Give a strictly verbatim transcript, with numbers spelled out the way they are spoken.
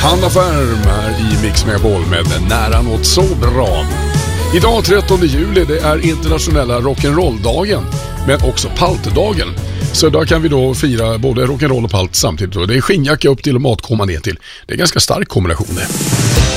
Hanna Färm här i Mix Megapol med Nära något så bra. Idag trettonde juli, det är internationella rock'n'roll-dagen, men också paltdagen. Så då kan vi då fira både rock'n'roll och palt samtidigt. Det är skinnjacka upp till och mat komma ner till. Det är en ganska stark kombination det.